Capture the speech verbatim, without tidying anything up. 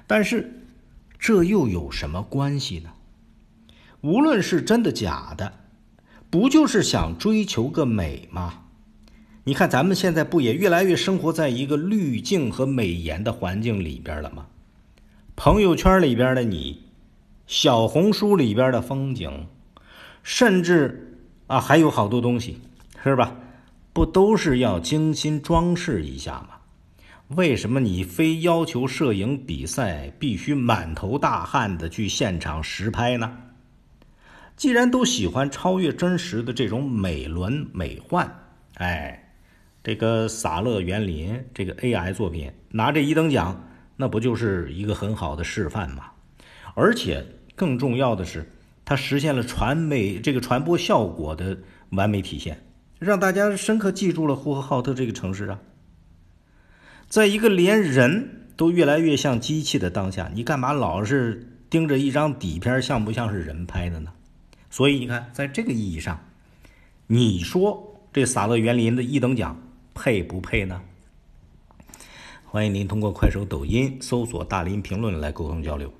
但是这又有什么关系呢？无论是真的假的，不就是想追求个美吗？你看咱们现在不也越来越生活在一个滤镜和美颜的环境里边了吗？朋友圈里边的你，小红书里边的风景，甚至啊还有好多东西，是吧？不都是要精心装饰一下吗？为什么你非要求摄影比赛必须满头大汗的去现场实拍呢？既然都喜欢超越真实的这种美轮美奂，哎，这个撒乐园林这个 A I 作品拿这一等奖，那不就是一个很好的示范吗？而且更重要的是，它实现了传媒这个传播效果的完美体现，让大家深刻记住了呼和浩特这个城市啊。在一个连人都越来越像机器的当下，你干嘛老是盯着一张底片像不像是人拍的呢？所以你看，在这个意义上，你说这撒乐园林的一等奖配不配呢？欢迎您通过快手、抖音搜索大林评论来沟通交流。